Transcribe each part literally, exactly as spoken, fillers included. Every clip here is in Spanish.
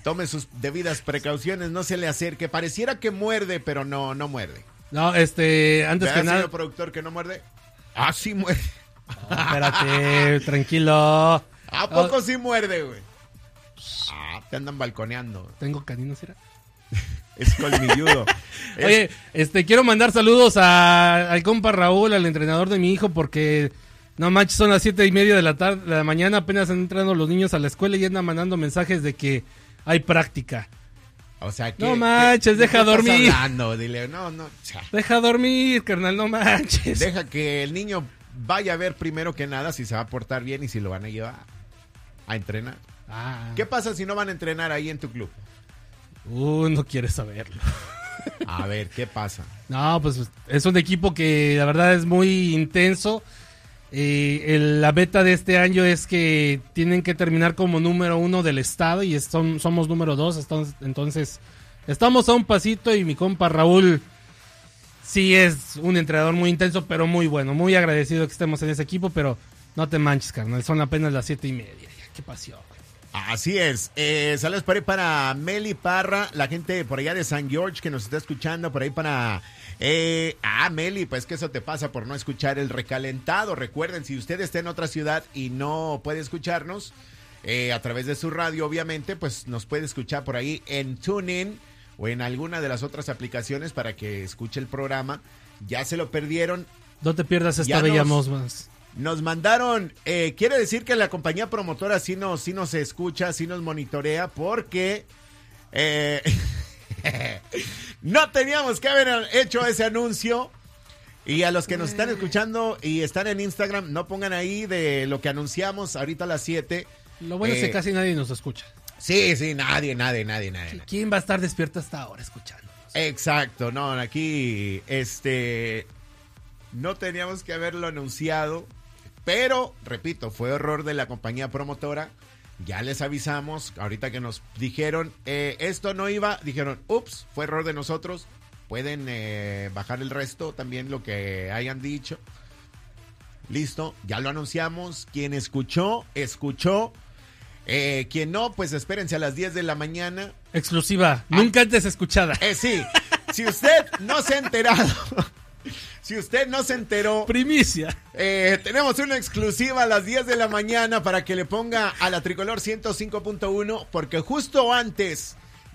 tome sus debidas precauciones, no se le acerque. Pareciera que muerde, pero no, no muerde. No, este, antes que nada... señor productor, que no muerde? Ah, sí muerde. Oh, espérate, tranquilo. ¿A poco oh. sí muerde, güey? Ah, te andan balconeando. Tengo caninos, ¿era? Es colmilludo. es... Oye, este, quiero mandar saludos a, al compa Raúl, al entrenador de mi hijo, porque no manches, son las siete y media de la tarde, de la mañana, apenas están entrando los niños a la escuela y andan mandando mensajes de que hay práctica. O sea, que... No manches, ¿qué, deja ¿qué dormir. Hablando? Dile, no, no. O sea, deja dormir, carnal, no manches. Deja que el niño vaya a ver primero que nada si se va a portar bien y si lo van a llevar a entrenar. Ah. ¿Qué pasa si no van a entrenar ahí en tu club? Uh, no quieres saberlo. A ver, ¿qué pasa? No, pues es un equipo que la verdad es muy intenso. Eh, el, la meta de este año es que tienen que terminar como número uno del estado y son, somos número dos. Entonces, entonces estamos a un pasito y mi compa Raúl sí es un entrenador muy intenso, pero muy bueno. Muy agradecido que estemos en ese equipo, pero no te manches, carnal. Son apenas las siete y media. Qué pasión. Así es. Eh, saludos por ahí para Meli Parra, la gente por allá de San George que nos está escuchando, por ahí para... Eh, ah, Meli, pues que eso te pasa por no escuchar el recalentado. Recuerden, si usted está en otra ciudad y no puede escucharnos eh, a través de su radio, obviamente, pues nos puede escuchar por ahí en TuneIn o en alguna de las otras aplicaciones para que escuche el programa. Ya se lo perdieron. No te pierdas esta bella nos... más. Nos mandaron, eh, quiere decir que la compañía promotora sí nos, sí nos escucha, sí nos monitorea, porque eh, no teníamos que haber hecho ese anuncio. Y a los que nos están escuchando y están en Instagram, no pongan ahí de lo que anunciamos ahorita a las siete. Lo bueno eh, es que casi nadie nos escucha. Sí, sí, nadie, nadie, nadie, nadie. ¿Quién va a estar despierto hasta ahora escuchándonos? Exacto, no, aquí, este, no teníamos que haberlo anunciado. Pero, repito, fue error de la compañía promotora. Ya les avisamos, ahorita que nos dijeron, eh, esto no iba, dijeron, ups, fue error de nosotros. Pueden eh, bajar el resto, también lo que hayan dicho. Listo, ya lo anunciamos. Quien escuchó, escuchó. Eh, quien no, pues espérense a las diez de la mañana. Exclusiva, ah, nunca antes escuchada. Eh, sí, si usted no se ha enterado... Si usted no se enteró... Primicia. Eh, tenemos una exclusiva a las diez de la mañana para que le ponga a la Tricolor ciento cinco punto uno, porque justo antes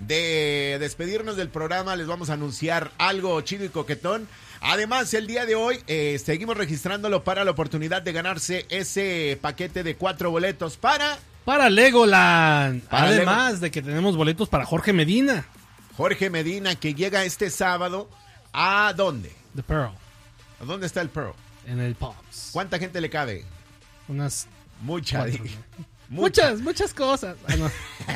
de despedirnos del programa les vamos a anunciar algo chido y coquetón. Además, el día de hoy eh, seguimos registrándolo para la oportunidad de ganarse ese paquete de cuatro boletos para... Para Legoland. Para Además Lego... de que tenemos boletos para Jorge Medina. Jorge Medina, que llega este sábado. ¿A dónde? The Pearl. ¿A dónde está el Pearl? En el Pops. ¿Cuánta gente le cabe? Unas... Muchas. Muchas, muchas, muchas cosas. Ah, no.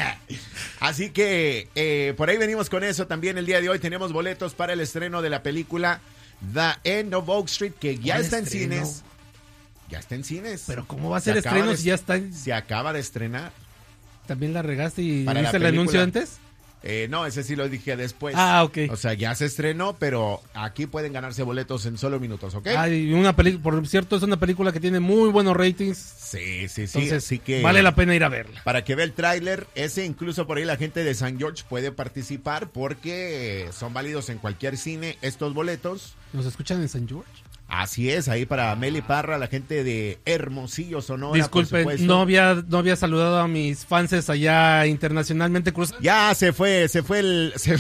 Así que eh, por ahí venimos con eso también el día de hoy. Tenemos boletos para el estreno de la película The End of Oak Street, que ya está en cines. Ya está en cines. Pero ¿cómo va a ser estreno si ya está en... Se acaba de estrenar. ¿También la regaste y para viste el anuncio antes? Eh, no, ese sí lo dije después. Ah, ok. O sea, ya se estrenó, pero aquí pueden ganarse boletos en solo minutos, ¿ok? Ah, y una película, por cierto, es una película que tiene muy buenos ratings. Sí, sí, sí. Entonces, así que vale la pena ir a verla. Para que vea el tráiler, ese incluso por ahí la gente de San George puede participar porque son válidos en cualquier cine estos boletos. ¿Nos escuchan en San George? Así es, ahí para Meli Parra, la gente de Hermosillo, Sonora. Disculpen, no había, no había saludado a mis fans allá internacionalmente cruzados. Ya se fue, se fue el... Se,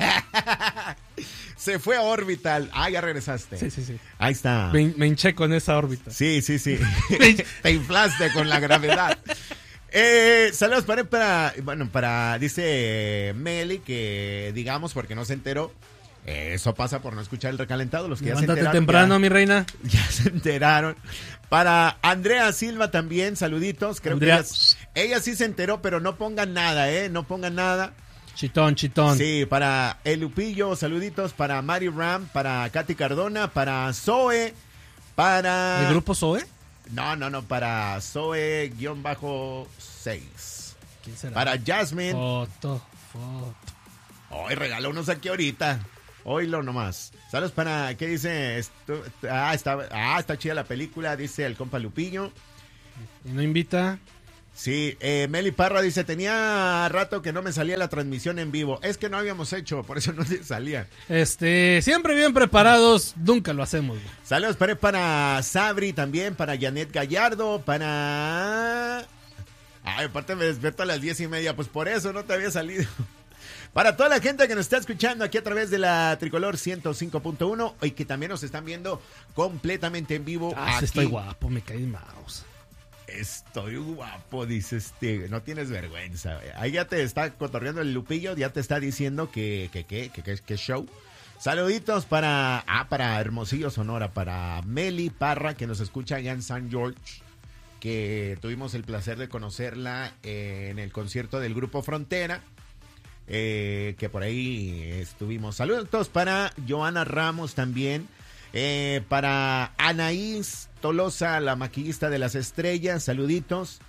se fue a Orbital. Ah, ya regresaste. Sí, sí, sí. Ahí está. Me, me hinché con esa órbita. Sí, sí, sí. Te inflaste con la gravedad. Eh, saludos para, para, bueno, para, dice Meli que digamos porque no se enteró. Eso pasa por no escuchar el recalentado. Los que Levántate ya se enteraron. temprano, ya, mi reina. Ya se enteraron. Para Andrea Silva también, saluditos. Creo Andrea. que ella, ella sí se enteró, pero no pongan nada, ¿eh? No pongan nada. Chitón, chitón. Sí, para El Lupillo, saluditos. Para Mari Ram, para Katy Cardona, para Zoe, para... ¿El grupo Zoe? No, no, no, para Zoe-seis. ¿Quién será? Para Jasmine. Foto, foto. Hoy regaló unos aquí ahorita. Oílo nomás. Saludos para, ¿qué dice? Esto, ah, está, ah, está chida la película, dice el compa Lupillo. ¿Y no invita? Sí, eh, Meli Parra dice, tenía rato que no me salía la transmisión en vivo. Es que no habíamos hecho, por eso no se salía. Este, siempre bien preparados, nunca lo hacemos. Güey. Saludos para, para Sabri también, para Janet Gallardo, para... Ay, aparte me despierto a las diez y media, pues por eso no te había salido. Para toda la gente que nos está escuchando aquí a través de la Tricolor ciento cinco punto uno y que también nos están viendo completamente en vivo. Ah, aquí. Estoy guapo, me cae el mouse. Estoy guapo, dice este, no tienes vergüenza. Ahí ya te está cotorreando el Lupillo, ya te está diciendo que, que, que, que, que, que show. Saluditos para, ah, para Hermosillo, Sonora, para Meli Parra, que nos escucha allá en San George, que tuvimos el placer de conocerla eh, en el concierto del Grupo Frontera, eh, que por ahí estuvimos. Saludos para Joana Ramos también. Eh, para Anaís Tolosa, la maquillista de las estrellas, saluditos.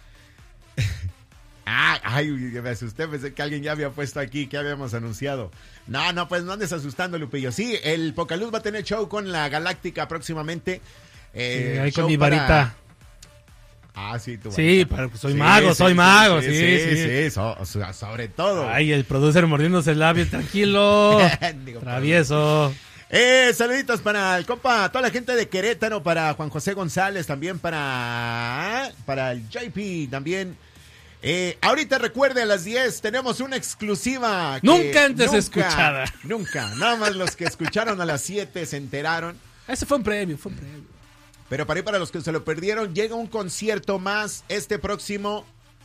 ah, ay, me asusté, pensé que alguien ya había puesto aquí, que habíamos anunciado. No, no, pues no andes asustando, Lupillo. Sí, el Pocaluz va a tener show con la Galáctica próximamente. Eh, sí, ahí con mi varita. Para... Ah, sí, tu Sí, pero soy sí, mago, sí, soy sí, mago, sí, sí. Sí, sí, sí so, so, sobre todo. Ay, el producer mordiéndose el labio, tranquilo. Digo, travieso. Eh, saluditos para el compa, toda la gente de Querétaro, para Juan José González, también para, para el J P, también. Eh, ahorita recuerde, a las diez tenemos una exclusiva. Que nunca antes nunca, escuchada. Nunca, nada más los que escucharon a las siete se enteraron. Ese fue un premio, fue un premio. Pero para, para los que se lo perdieron, llega un concierto más este próximo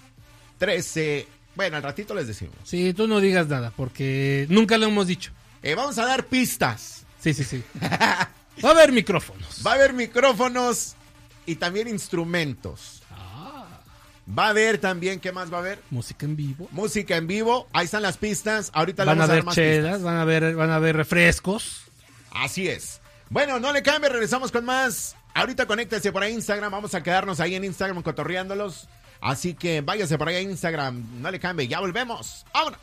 trece. Bueno, al ratito les decimos. Sí, tú no digas nada, porque nunca lo hemos dicho. Eh, vamos a dar pistas. Sí, sí, sí. Va a haber micrófonos. Va a haber micrófonos y también instrumentos. Ah. Va a haber también, ¿qué más va a haber? Música en vivo. Música en vivo. Ahí están las pistas. Ahorita van vamos a ver a más chelas, pistas. van a ver, van a ver refrescos. Así es. Bueno, no le cambie, regresamos con más. Ahorita conéctese por ahí Instagram. Vamos a quedarnos ahí en Instagram cotorreándolos. Así que váyase por ahí a Instagram. No le cambie, ya volvemos. ¡Vámonos!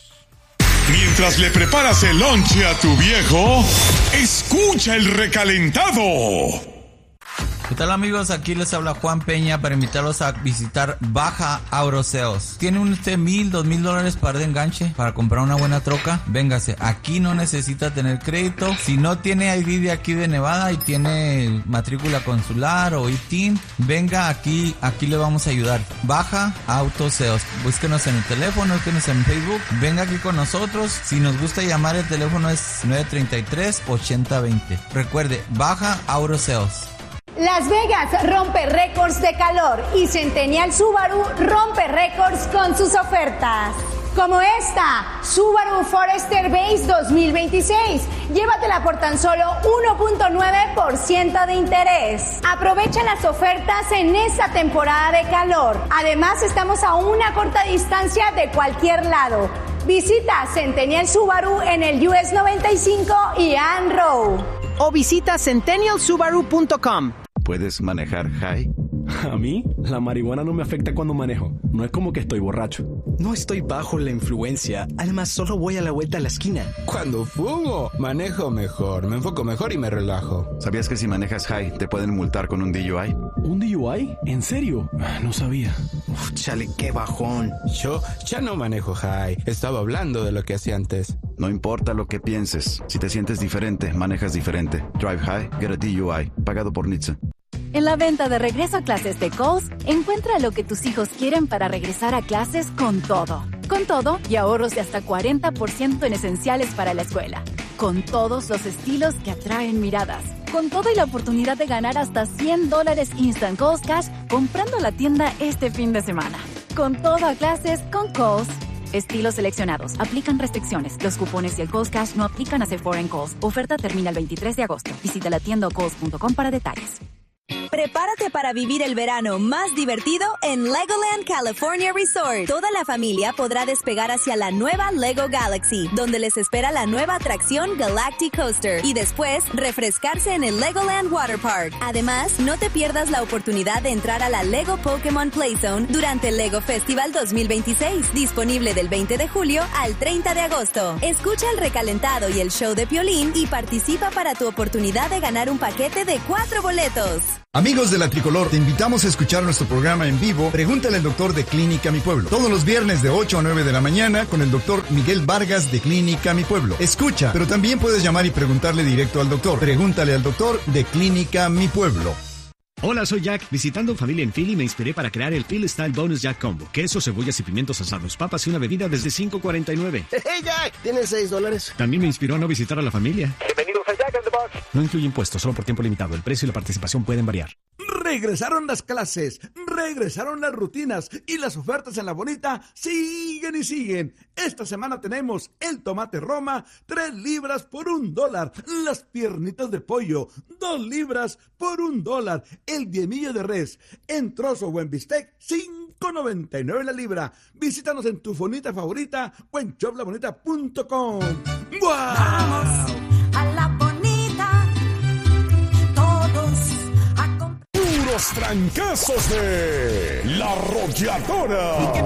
Mientras le preparas el lonche a tu viejo, escucha el recalentado. ¿Qué tal, amigos? Aquí les habla Juan Peña para invitarlos a visitar Baja Auroseos. ¿Tiene usted mil, dos mil dólares para de enganche para comprar una buena troca? Véngase, aquí no necesita tener crédito. Si no tiene I D de aquí de Nevada y tiene matrícula consular o I T I N, venga aquí, aquí le vamos a ayudar. Baja Autoseos. Búsquenos en el teléfono, búsquenos en Facebook. Venga aquí con nosotros. Si nos gusta llamar, el teléfono es nueve tres tres, ocho cero dos cero. Recuerde, Baja Auroseos. Las Vegas rompe récords de calor y Centennial Subaru rompe récords con sus ofertas. Como esta, Subaru Forester Base dos mil veintiséis. Llévatela por tan solo uno punto nueve por ciento de interés. Aprovecha las ofertas en esta temporada de calor. Además, estamos a una corta distancia de cualquier lado. Visita Centennial Subaru en el U S noventa y cinco y Ann Row. O visita centennial subaru punto com. ¿Puedes manejar high? A mí, la marihuana no me afecta cuando manejo. No es como que estoy borracho. No estoy bajo la influencia. Además, solo voy a la vuelta a la esquina. Cuando fumo, manejo mejor, me enfoco mejor y me relajo. ¿Sabías que si manejas high te pueden multar con un D U I? ¿Un D U I? ¿En serio? No sabía. Uf, chale, qué bajón. Yo ya no manejo high. Estaba hablando de lo que hacía antes. No importa lo que pienses. Si te sientes diferente, manejas diferente. Drive high, get a D U I. Pagado por N H T S A. En la venta de regreso a clases de Kohl's, encuentra lo que tus hijos quieren para regresar a clases con todo. Con todo y ahorros de hasta cuarenta por ciento en esenciales para la escuela. Con todos los estilos que atraen miradas. Con todo y la oportunidad de ganar hasta cien dólares Instant Kohl's Cash comprando la tienda este fin de semana. Con todo a clases con Kohl's. Estilos seleccionados. Aplican restricciones. Los cupones y el Kohl's Cash no aplican a Sephora en Kohl's. Oferta termina el veintitrés de agosto. Visita la tienda o kohls punto com para detalles. Prepárate para vivir el verano más divertido en Legoland California Resort. Toda la familia podrá despegar hacia la nueva Lego Galaxy, donde les espera la nueva atracción Galactic Coaster y después refrescarse en el Legoland Water Park. Además, no te pierdas la oportunidad de entrar a la Lego Pokémon Playzone durante el Lego Festival dos mil veintiséis, disponible del veinte de julio al treinta de agosto. Escucha el recalentado y el show de Piolín y participa para tu oportunidad de ganar un paquete de cuatro boletos. Amigos de la Tricolor, te invitamos a escuchar nuestro programa en vivo, Pregúntale al Doctor de Clínica Mi Pueblo. Todos los viernes de ocho a nueve de la mañana con el doctor Miguel Vargas de Clínica Mi Pueblo. Escucha, pero también puedes llamar y preguntarle directo al doctor. Pregúntale al doctor de Clínica Mi Pueblo. Hola, soy Jack. Visitando familia en Philly me inspiré para crear el Philly Style Bonus Jack Combo. Queso, cebollas y pimientos asados, papas y una bebida desde cinco cuarenta y nueve. ¡Hey, Jack! ¿Tienes seis dólares? También me inspiró a no visitar a la familia. Bienvenidos a Jack in the Box. No incluye impuestos, solo por tiempo limitado. El precio y la participación pueden variar. Regresaron las clases, regresaron las rutinas y las ofertas en La Bonita siguen y siguen. Esta semana tenemos el tomate Roma, tres libras por un dólar. Las piernitas de pollo, dos libras por un dólar. El diemillo de res en trozo o en bistec, cinco noventa y nueve la libra. Visítanos en tu fonita favorita o en shop la bonita punto com. ¡Wow! Vamos a La Bonita, todos a comprar. Puros trancazos de La Arrolladora.